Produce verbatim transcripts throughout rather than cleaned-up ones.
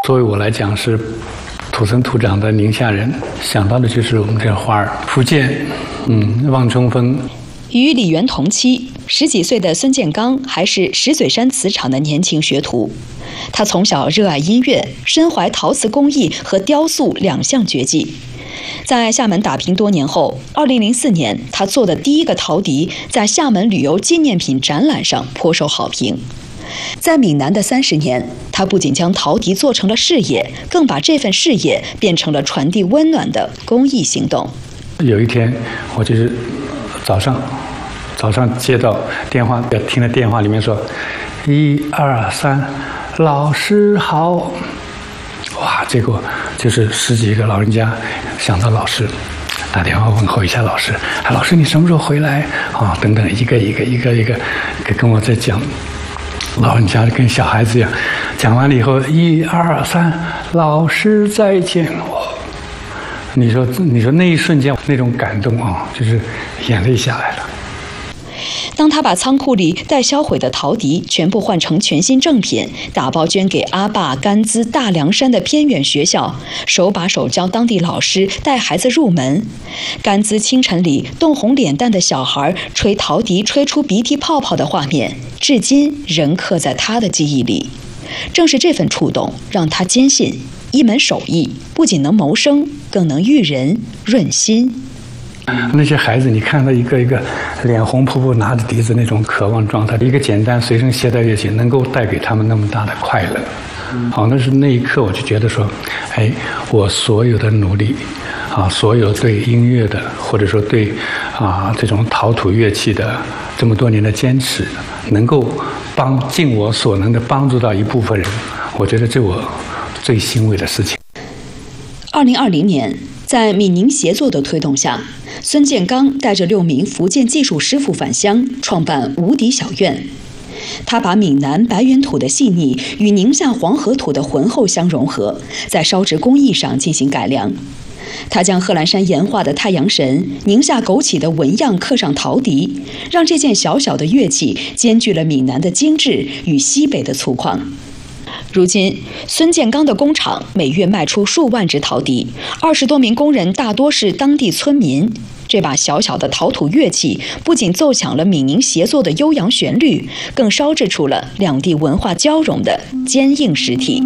作为我来讲是土生土长的宁夏人，想到的就是我们这花儿。福建，嗯，望冲峰。 与李元同期，十几岁的孙建刚还是石嘴山瓷厂的年轻学徒。他从小热爱音乐，身怀陶瓷工艺和雕塑两项绝技。在厦门打拼多年后，二零零四年，他做的第一个陶笛在厦门旅游纪念品展览上颇受好评。在闽南的三十年，他不仅将陶笛做成了事业，更把这份事业变成了传递温暖的公益行动。 有一天，我就是早上，早上接到电话，听到电话里面说，一二三，老师好。哇，结果就是十几个老人家想到老师，打电话问候一下老师，啊，老师你什么时候回来啊？等等，一个一个一个一个跟我在讲。老人家跟小孩子一样，讲完了以后，一二三，老师再见。哦，你说，你说那一瞬间那种感动啊，就是眼泪下来了。 当他把仓库里待销毁的陶笛全部换成全新正品，打包捐给阿坝、甘孜、大凉山的偏远学校，手把手教当地老师带孩子入门。甘孜清晨里冻红脸蛋的小孩吹陶笛吹出鼻涕泡泡的画面，至今仍刻在他的记忆里。正是这份触动，让他坚信一门手艺不仅能谋生，更能育人润心。 那些孩子，你看到一个一个脸红扑扑拿着笛子那种渴望状态，一个简单随身携带乐器能够带给他们那么大的快乐。好，那是那一刻我就觉得说，哎，我所有的努力，啊，所有对音乐的或者说对啊这种陶土乐器的这么多年的坚持，能够帮尽我所能的帮助到一部分人，我觉得这我最欣慰的事情。 二零二零年，在闽宁协作的推动下，孙建刚带着六名福建技术师傅返乡，创办无敌小院。他把闽南白云土的细腻与宁夏黄河土的浑厚相融合，在烧制工艺上进行改良。他将贺兰山岩画的太阳神、宁夏枸杞的纹样刻上陶笛，让这件小小的乐器兼具了闽南的精致与西北的粗犷。如今，孙建刚的工厂每月卖出数万只陶笛，二十多名工人大多是当地村民。这把小小的陶土乐器不仅奏响了闽宁协作的悠扬旋律，更烧制出了两地文化交融的坚硬实体。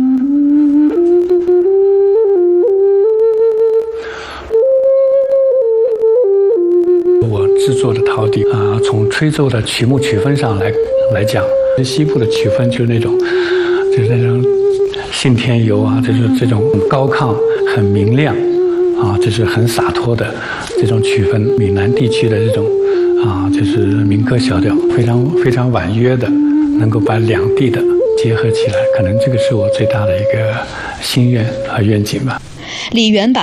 我制作的陶笛啊，从吹奏的曲目曲风上来来讲，西部的曲风就是那种。就是那种信天游啊，就是这种高亢、很明亮啊，就是很洒脱的这种曲风。闽南地区的这种啊，就是民歌小调，非常非常婉约的，能够把两地的结合起来。可能这个是我最大的一个心愿和愿景吧。 李元把